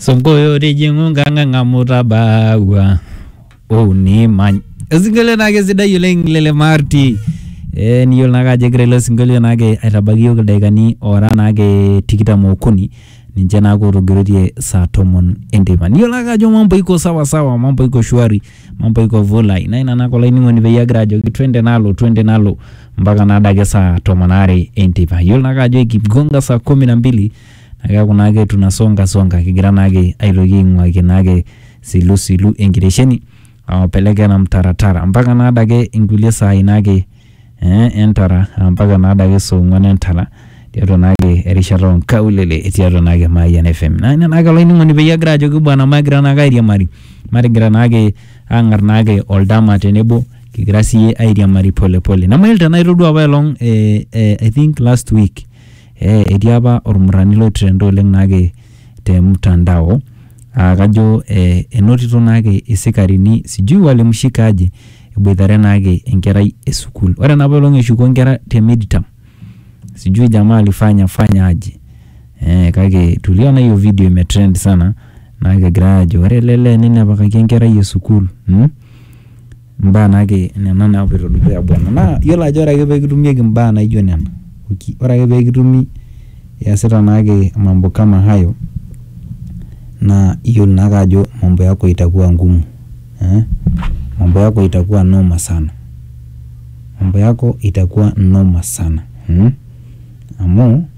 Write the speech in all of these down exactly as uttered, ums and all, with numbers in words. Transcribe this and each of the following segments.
Sonko rijingunga ngamuta bawa oh ni man singole nage sidai yuleng lele marti eh ni yul naga jegrelo singole nage atabagio gdaigani ora nage tikita mokuni ninje nago rogerodie saa tomon endema ni yul naga jo mambo iko sawa sawa, mambo iko shwari, mambo iko volai na ina nako laini ngoni beyagra jo twende nalo twende nalo mpaka nadage saa tomonare endema yul naga jo ikigonga saa kumi na mbili naga kunage tunasonga songa kigira nage ailogi ngwake nage silu silu engiresheni au peleke na mtaratara mpaka nadage ingulie saa inage eh entara mpaka nadage so ngone entara tiato nage erisharo kaulele tiato nage Mayan F M na ina naga laini ngoni beyagra jo kubana magra naga iria mari mari gira nage angar nage oldama tenebo kigira si iria mari pole pole na mailta na irudu awelong eh, eh I think last week eh ediaba ormuranilo trendo leng nage te mtandao akajo eh enotito nage isikarini sijui wale mshikaje eboithare nage enkerai esukul ore nabolonge shuko ngera te midterm sijui jamaa alifanya fanya aje eh kage tuliona hiyo video imetrend sana nage grajo ore lele nini abaka kenkerai esukul hm mba nage nana na birodu ya bwana na yola jora gebe kitumie mba na hiyo nana uki ora gebe kitumi ya sita nage mambo kama hayo na hiyo nagajo mambo yako itakuwa ngumu eh mambo yako itakuwa noma sana mambo yako itakuwa noma sana hmm? Amo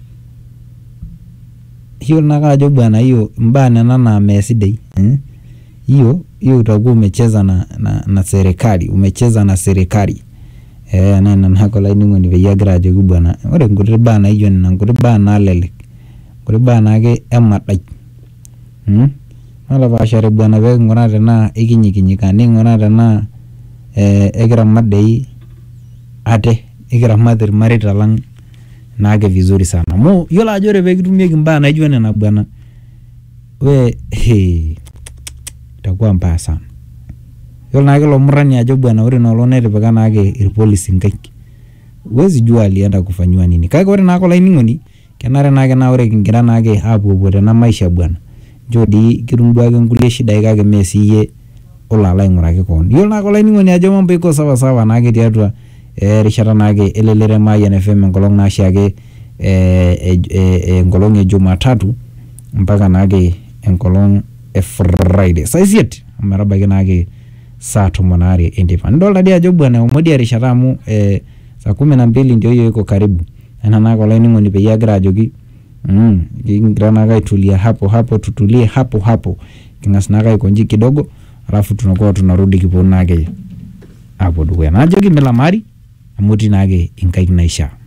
hiyo nagajo bwana hiyo mbana nana mesidei eh hiyo hiyo utakuwa umecheza na, na na serikali umecheza na serikali eh na na nako laini ngoni beyagra jo bwana ore ngure bana hiyo na ngure bana lele ngure bana ge emadai hm mala bashare bwana be ngona tena ikinyikinyika ni ngona tena eh egira madei ate egira madir marita lang nage vizuri sana mo yola ajore be kitumie kimbana hiyo na bwana we he takuwa mbaya sana yola nage lo mrani ajo bwana ore no lo nere bega nage ir police ngaki wezi jua alienda kufanywa nini kage ore nako laini ngoni kenare nage na ore kingira nage hapo bode na maisha bwana jodi kirungwage ngulie shida ikage mesiye olala ingurake kon yola nako laini ngoni ajo mambo iko sawa sawa nage tiatwa eh rishara nage elelere Mayan F M ngolong na shage eh eh ngolong e Jumatatu mpaka nage ngolong e Friday saisiet marabage nage saa tomonare endipa ndola dia jo bwana omodi rishara mu eh saa kumi na mbili ndio hiyo iko karibu na nako laini ngoni beyagra jogi mm ingrana ga itulia hapo hapo tutulie hapo hapo kingasnaga ikonji kidogo alafu tunakuwa tunarudi kiponage hapo duwe na jogi melamari amuti nage inkaignaisha